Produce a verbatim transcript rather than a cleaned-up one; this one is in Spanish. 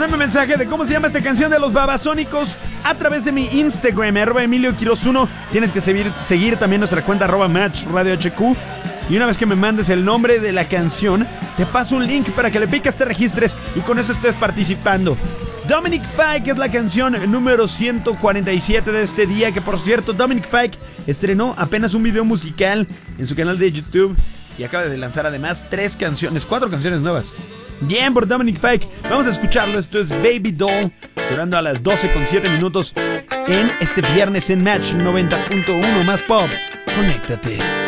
Mándame un mensaje de cómo se llama esta canción de los Babasónicos a través de mi Instagram, arroba Emilio Quiroz uno. Tienes que seguir, seguir también nuestra cuenta arroba Match Radio H Q. Y una vez que me mandes el nombre de la canción, te paso un link para que le picas, te registres y con eso estés participando. Dominic Fike es la canción número ciento cuarenta y siete de este día. Que por cierto, Dominic Fike estrenó apenas un video musical en su canal de YouTube y acaba de lanzar además tres canciones, cuatro canciones nuevas. Bien por Dominic Fike. Vamos a escucharlo. Esto es Baby Doll, sonando a las doce con siete minutos en este viernes en Match noventa punto uno más pop. Conéctate.